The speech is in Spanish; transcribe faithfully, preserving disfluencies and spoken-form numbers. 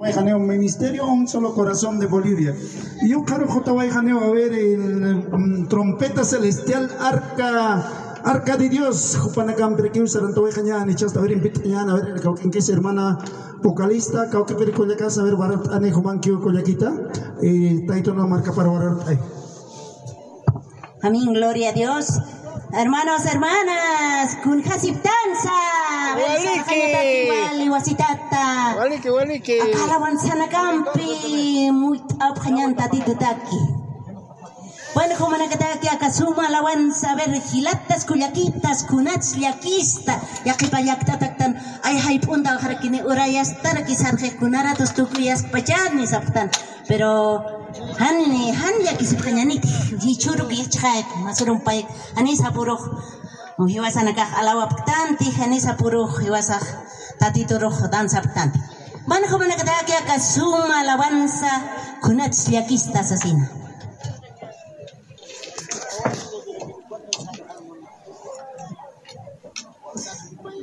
Janeo, Ministerio Un Solo Corazón de Bolivia. Yo quiero Janeo a ver el um, trompeta celestial arca arca de Dios. Jupanacam prequiu saranto jaña ni chasta ver invitañan a ver en que es hermana vocalista, cau que pericolla casa a ver barat ane juman kiu collaquita y taito no marca para barat ay. Amén, gloria a Dios. Hermanos, hermanas, kun hasib danza. Wali wasitata. Wali que wali que. Akalawan sana campi, muy abhañanta titutaki. Bueno, como nakataki akasuma alawanza ver gilatas kuyakitas kunats liakista. Yakipayakta taktan ay hay punta harakini urayas taraki sarje kunara tos tukuyas pachani saptan. Pero Hani, hani ya kisip kanyani, jichuru ki chai, masurum pai, hani sapuro, hiwasa nakah alawa ptanti, hani sapuro hiwasa tatito roh dan saptanti. Mana kau mana kata kia kasuma alawansa kunat liakista sasina.